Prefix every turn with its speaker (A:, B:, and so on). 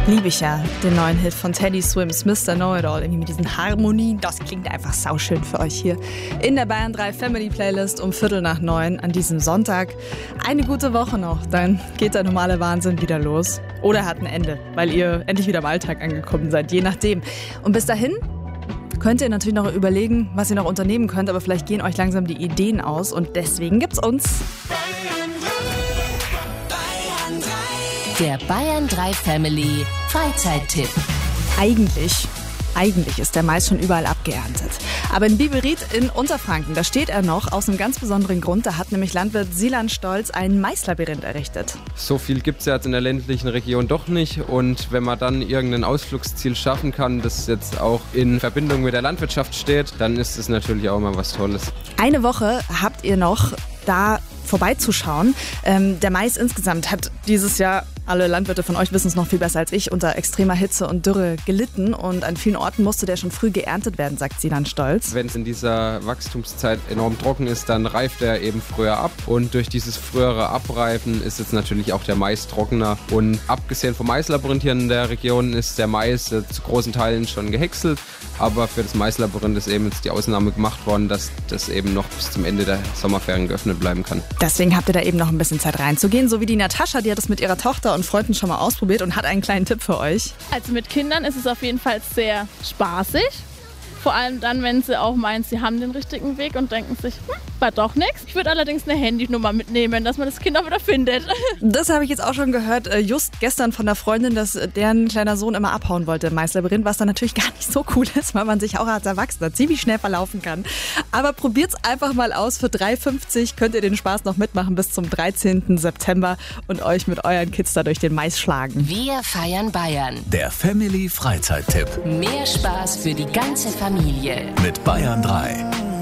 A: Liebe ich ja, den neuen Hit von Teddy Swims, Mr. Know-It-All, irgendwie mit diesen Harmonien. Das klingt einfach sauschön für euch hier in der Bayern 3 Family Playlist um 8:45 an diesem Sonntag. Eine gute Woche noch, dann geht der normale Wahnsinn wieder los. Oder hat ein Ende, weil ihr endlich wieder im Alltag angekommen seid, je nachdem. Und bis dahin könnt ihr natürlich noch überlegen, was ihr noch unternehmen könnt, aber vielleicht gehen euch langsam die Ideen aus und deswegen gibt's uns
B: Der Bayern 3 Family Freizeittipp.
A: Eigentlich ist der Mais schon überall abgeerntet. Aber in Biberried in Unterfranken, da steht er noch aus einem ganz besonderen Grund. Da hat nämlich Landwirt Silan Stolz ein Maislabyrinth errichtet.
C: So viel gibt es ja jetzt in der ländlichen Region doch nicht. Und wenn man dann irgendein Ausflugsziel schaffen kann, das jetzt auch in Verbindung mit der Landwirtschaft steht, dann ist es natürlich auch mal was Tolles.
A: Eine Woche habt ihr noch, da vorbeizuschauen. Der Mais insgesamt hat dieses Jahr, alle Landwirte von euch wissen es noch viel besser als ich, unter extremer Hitze und Dürre gelitten und an vielen Orten musste der schon früh geerntet werden, sagt Silan Stolz.
C: Wenn es in dieser Wachstumszeit enorm trocken ist, dann reift er eben früher ab und durch dieses frühere Abreifen ist jetzt natürlich auch der Mais trockener und abgesehen vom Maislabyrinth hier in der Region ist der Mais zu großen Teilen schon gehäckselt, aber für das Maislabyrinth ist eben jetzt die Ausnahme gemacht worden, dass das eben noch bis zum Ende der Sommerferien geöffnet bleiben kann.
A: Deswegen habt ihr da eben noch ein bisschen Zeit reinzugehen, so wie die Natascha, die hat das mit ihrer Tochter und Freunden schon mal ausprobiert und hat einen kleinen Tipp für euch.
D: Also mit Kindern ist es auf jeden Fall sehr spaßig. Vor allem dann, wenn sie auch meinen, sie haben den richtigen Weg und denken sich, war doch nichts. Ich würde allerdings eine Handynummer mitnehmen, dass man das Kind auch wieder findet.
A: Das habe ich jetzt auch schon gehört, just gestern von der Freundin, dass deren kleiner Sohn immer abhauen wollte im Maislabyrinth, was dann natürlich gar nicht so cool ist, weil man sich auch als Erwachsener ziemlich schnell verlaufen kann. Aber probiert's einfach mal aus. Für 3,50 könnt ihr den Spaß noch mitmachen bis zum 13. September und euch mit euren Kids da durch den Mais schlagen.
B: Wir feiern Bayern.
E: Der Family Freizeittipp
B: Mehr Spaß für die ganze Familie.
E: mit Bayern 3.